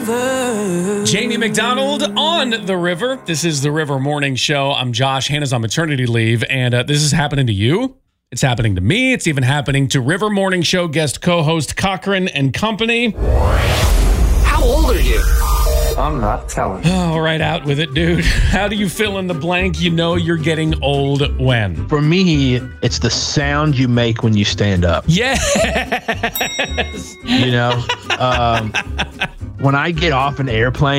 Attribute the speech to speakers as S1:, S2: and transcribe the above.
S1: Jamie McDonald on The River. This is The River Morning Show. I'm Josh. Hannah's on maternity leave, and this is happening to you. It's happening to me. It's even happening to River Morning Show guest co-host Cochran and Company.
S2: How old are you?
S3: I'm not telling.
S1: All right, out with it, dude. How do you fill in the blank? You know you're getting old when?
S4: For me, it's the sound you make when you stand up.
S1: Yes.
S4: You know, when I get off an airplane,